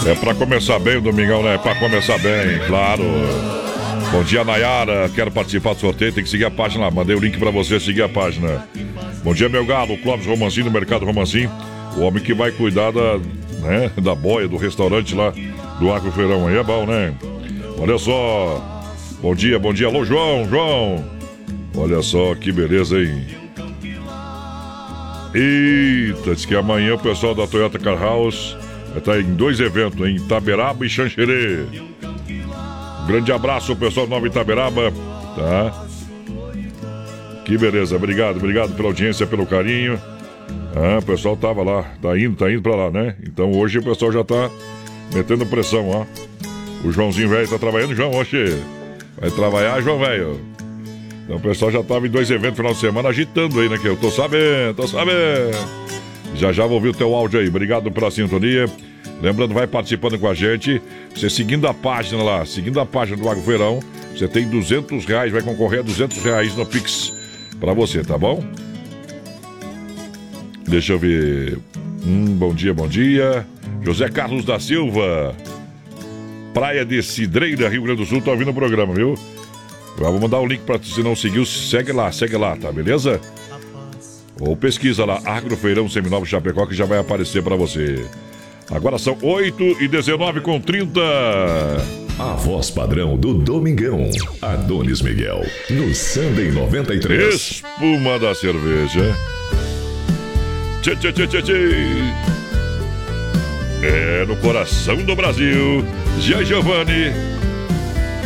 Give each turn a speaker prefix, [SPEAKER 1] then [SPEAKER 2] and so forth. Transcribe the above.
[SPEAKER 1] É pra começar bem o domingão, né? É pra começar bem, claro. Bom dia, Nayara. Quero participar do sorteio, tem que seguir a página lá. Mandei o link pra você seguir a página. Bom dia, meu galo. Clóvis Romancinho, do Mercado Romancinho. O homem que vai cuidar da boia, do restaurante lá do Agrofeirão. Aí é bom, né? Olha só. Bom dia. Alô, João. Olha só que beleza, hein? Eita, diz que amanhã o pessoal da Toyota Car House vai estar em 2 eventos, em Itaberaba e Xanxerê. Um grande abraço, pessoal de Nova Itaberaba, tá? Que beleza, obrigado pela audiência, pelo carinho. O pessoal tava lá, tá indo pra lá, né? Então hoje o pessoal já tá metendo pressão, ó. O Joãozinho velho tá trabalhando, João, oxe. Vai trabalhar, João velho. Então o pessoal já tava em 2 eventos no final de semana agitando aí, né? Que eu tô sabendo. Já vou ouvir o teu áudio aí. Obrigado pela sintonia. Lembrando, vai participando com a gente. Você seguindo a página lá, seguindo a página do Agrofeirão, você tem R$200, vai concorrer a R$200 no Pix pra você, tá bom? Deixa eu ver. Bom dia. José Carlos da Silva, Praia de Cidreira, Rio Grande do Sul, tá ouvindo o programa, viu? Eu vou mandar o link pra se não seguiu, segue lá, tá, beleza? Ou pesquisa lá, Agrofeirão Seminova Chapecó, que já vai aparecer pra você. Agora são 8h19 com 30.
[SPEAKER 2] A voz padrão do Domingão, Adonis Miguel, no Sunday 93.
[SPEAKER 1] Espuma da cerveja. Tchê. É no coração do Brasil. Gia Giovanni.